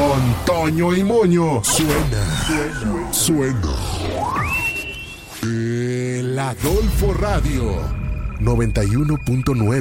Don Toño y Moño. Suena. El Adolfo Radio 91.9.